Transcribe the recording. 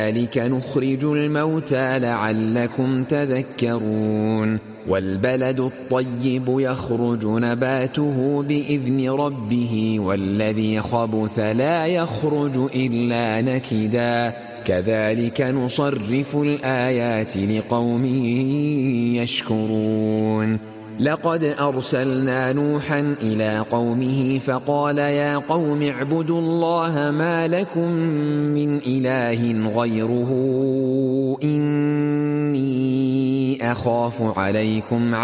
كذلك نخرج الموتى لعلكم تذكرون والبلد الطيب يخرج نباته بإذن ربه والذي خبث لا يخرج إلا نكدا كذلك نصرف الآيات لقوم يشكرون لقد أرسلنا نوحا إلى قومه فقال يا قوم اعبدوا الله ما لكم من إله غيره إني أخاف عليكم